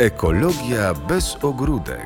Ekologia bez ogródek.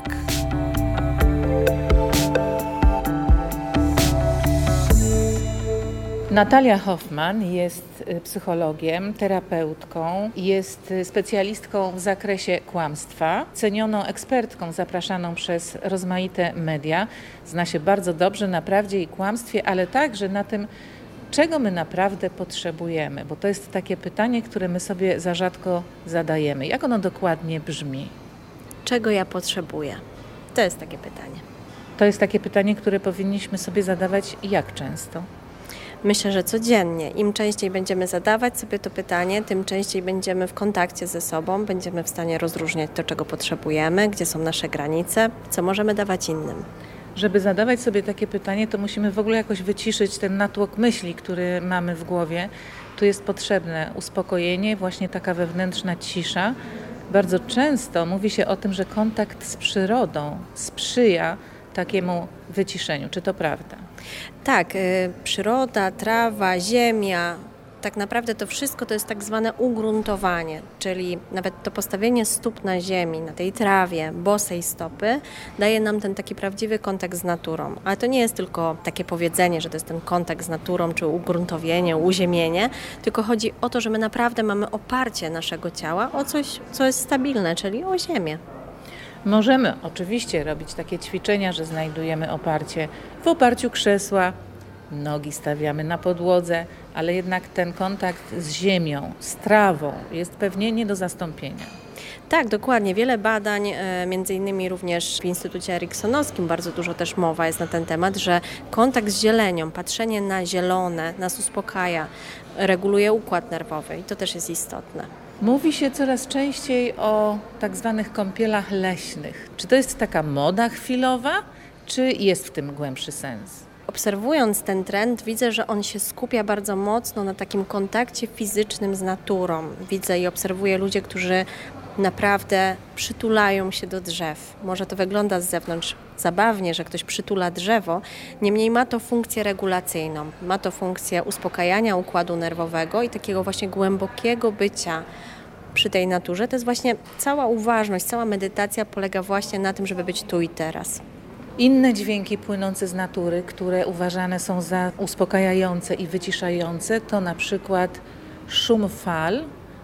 Natalia Hoffman jest psychologiem, terapeutką, jest specjalistką w zakresie kłamstwa, cenioną ekspertką zapraszaną przez rozmaite media. Zna się bardzo dobrze na prawdzie i kłamstwie, ale także na tym, czego my naprawdę potrzebujemy, bo to jest takie pytanie, które my sobie za rzadko zadajemy. Jak ono dokładnie brzmi? Czego ja potrzebuję? To jest takie pytanie. To jest takie pytanie, które powinniśmy sobie zadawać jak często? Myślę, że codziennie. Im częściej będziemy zadawać sobie to pytanie, tym częściej będziemy w kontakcie ze sobą, będziemy w stanie rozróżniać to, czego potrzebujemy, gdzie są nasze granice, co możemy dawać innym. Żeby zadawać sobie takie pytanie, to musimy w ogóle jakoś wyciszyć ten natłok myśli, który mamy w głowie. Tu jest potrzebne uspokojenie, właśnie taka wewnętrzna cisza. Bardzo często mówi się o tym, że kontakt z przyrodą sprzyja takiemu wyciszeniu. Czy to prawda? Tak, przyroda, trawa, ziemia, tak naprawdę to wszystko to jest tak zwane ugruntowanie, czyli nawet to postawienie stóp na ziemi, na tej trawie, bosej stopy, daje nam ten taki prawdziwy kontakt z naturą. Ale to nie jest tylko takie powiedzenie, że to jest ten kontakt z naturą, czy ugruntowienie, uziemienie, tylko chodzi o to, że my naprawdę mamy oparcie naszego ciała o coś, co jest stabilne, czyli o ziemię. Możemy oczywiście robić takie ćwiczenia, że znajdujemy oparcie w oparciu krzesła, nogi stawiamy na podłodze, ale jednak ten kontakt z ziemią, z trawą jest pewnie nie do zastąpienia. Tak, dokładnie. Wiele badań, między innymi również w Instytucie Eriksonowskim, bardzo dużo też mowa jest na ten temat, że kontakt z zielenią, patrzenie na zielone nas uspokaja, reguluje układ nerwowy i to też jest istotne. Mówi się coraz częściej o tak zwanych kąpielach leśnych. Czy to jest taka moda chwilowa, czy jest w tym głębszy sens? Obserwując ten trend, widzę, że on się skupia bardzo mocno na takim kontakcie fizycznym z naturą. Widzę i obserwuję ludzi, którzy naprawdę przytulają się do drzew. Może to wygląda z zewnątrz zabawnie, że ktoś przytula drzewo, niemniej ma to funkcję regulacyjną. Ma to funkcję uspokajania układu nerwowego i takiego właśnie głębokiego bycia przy tej naturze. To jest właśnie cała uważność, cała medytacja polega właśnie na tym, żeby być tu i teraz. Inne dźwięki płynące z natury, które uważane są za uspokajające i wyciszające, to na przykład szum fal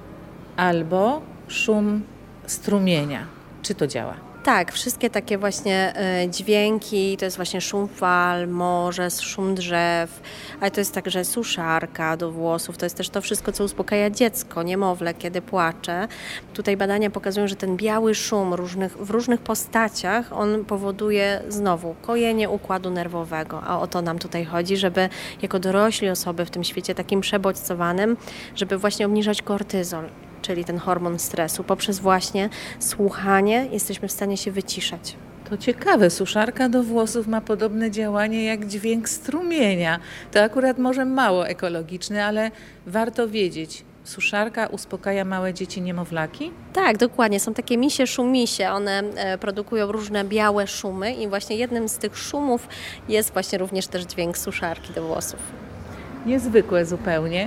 albo szum strumienia. Czy to działa? Tak, wszystkie takie właśnie dźwięki, to jest właśnie szum fal, morze, szum drzew, ale to jest także suszarka do włosów, to jest też to wszystko, co uspokaja dziecko, niemowlę, kiedy płacze. Tutaj badania pokazują, że ten biały szum w różnych postaciach, on powoduje znowu kojenie układu nerwowego, a o to nam tutaj chodzi, żeby jako dorośli osoby w tym świecie takim przebodźcowanym, żeby właśnie obniżać kortyzol, czyli ten hormon stresu. Poprzez właśnie słuchanie jesteśmy w stanie się wyciszać. To ciekawe, suszarka do włosów ma podobne działanie jak dźwięk strumienia. To akurat może mało ekologiczne, ale warto wiedzieć. Suszarka uspokaja małe dzieci niemowlaki? Tak, dokładnie. Są takie misie, szumisie. One produkują różne białe szumy i właśnie jednym z tych szumów jest właśnie również też dźwięk suszarki do włosów. Niezwykłe zupełnie.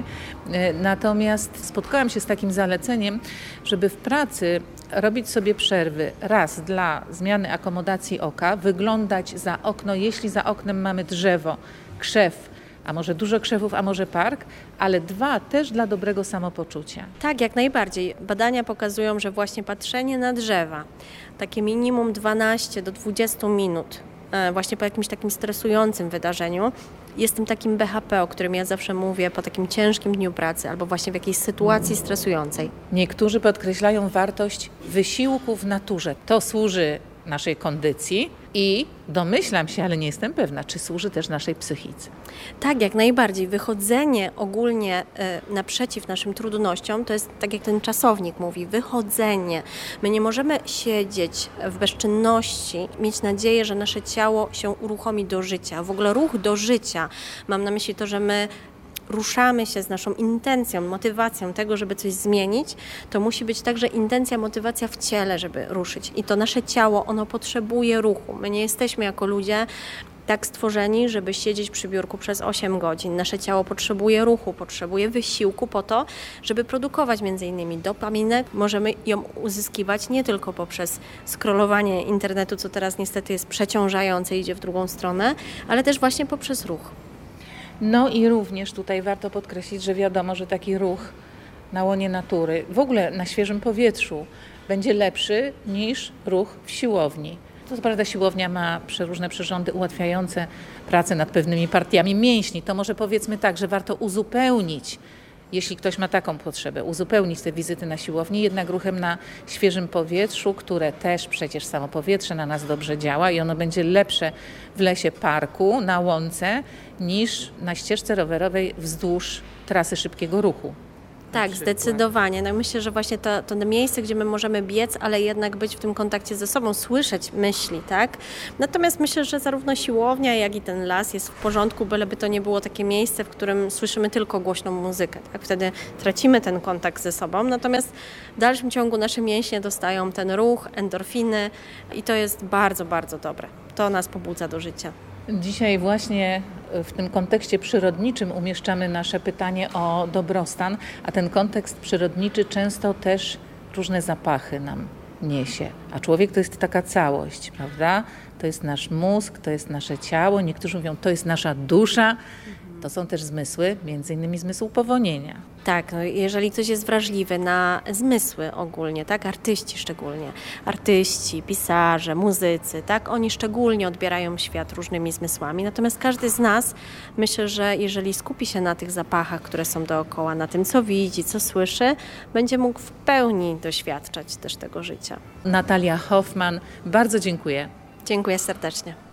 Natomiast spotkałam się z takim zaleceniem, żeby w pracy robić sobie przerwy raz dla zmiany akomodacji oka, wyglądać za okno, jeśli za oknem mamy drzewo, krzew, a może dużo krzewów, a może park, ale dwa też dla dobrego samopoczucia. Tak, jak najbardziej. Badania pokazują, że właśnie patrzenie na drzewa, takie minimum 12 do 20 minut, właśnie po jakimś takim stresującym wydarzeniu, jest tym takim BHP, o którym ja zawsze mówię po takim ciężkim dniu pracy albo właśnie w jakiejś sytuacji stresującej. Niektórzy podkreślają wartość wysiłku w naturze. To służy naszej kondycji i domyślam się, ale nie jestem pewna, czy służy też naszej psychice. Tak, jak najbardziej. Wychodzenie ogólnie naprzeciw naszym trudnościom to jest tak jak ten czasownik mówi, wychodzenie. My nie możemy siedzieć w bezczynności, mieć nadzieję, że nasze ciało się uruchomi do życia. W ogóle ruch do życia. Mam na myśli to, że my ruszamy się z naszą intencją, motywacją tego, żeby coś zmienić, to musi być także intencja, motywacja w ciele, żeby ruszyć. I to nasze ciało, ono potrzebuje ruchu. My nie jesteśmy jako ludzie tak stworzeni, żeby siedzieć przy biurku przez 8 godzin. Nasze ciało potrzebuje ruchu, potrzebuje wysiłku po to, żeby produkować m.in. dopaminę. Możemy ją uzyskiwać nie tylko poprzez scrollowanie internetu, co teraz niestety jest przeciążające, idzie w drugą stronę, ale też właśnie poprzez ruch. No i również tutaj warto podkreślić, że wiadomo, że taki ruch na łonie natury, w ogóle na świeżym powietrzu, będzie lepszy niż ruch w siłowni. To co prawda siłownia ma przeróżne przyrządy ułatwiające pracę nad pewnymi partiami mięśni. To może powiedzmy tak, że warto uzupełnić, jeśli ktoś ma taką potrzebę, uzupełnić te wizyty na siłowni jednak ruchem na świeżym powietrzu, które też przecież samo powietrze na nas dobrze działa i ono będzie lepsze w lesie, parku, na łące niż na ścieżce rowerowej wzdłuż trasy szybkiego ruchu. Tak, zdecydowanie. No myślę, że właśnie to miejsce, gdzie my możemy biec, ale jednak być w tym kontakcie ze sobą, słyszeć myśli, tak? Natomiast myślę, że zarówno siłownia, jak i ten las jest w porządku, byleby to nie było takie miejsce, w którym słyszymy tylko głośną muzykę, tak? Wtedy tracimy ten kontakt ze sobą, natomiast w dalszym ciągu nasze mięśnie dostają ten ruch, endorfiny i to jest bardzo, bardzo dobre. To nas pobudza do życia. Dzisiaj właśnie w tym kontekście przyrodniczym umieszczamy nasze pytanie o dobrostan, a ten kontekst przyrodniczy często też różne zapachy nam niesie. A człowiek to jest taka całość, prawda? To jest nasz mózg, to jest nasze ciało, niektórzy mówią, to jest nasza dusza. To są też zmysły, między innymi zmysł powonienia. Tak, no jeżeli ktoś jest wrażliwy na zmysły ogólnie, tak, artyści szczególnie, artyści, pisarze, muzycy, tak, oni szczególnie odbierają świat różnymi zmysłami, natomiast każdy z nas, myślę, że jeżeli skupi się na tych zapachach, które są dookoła, na tym, co widzi, co słyszy, będzie mógł w pełni doświadczać też tego życia. Natalia Hoffman, bardzo dziękuję. Dziękuję serdecznie.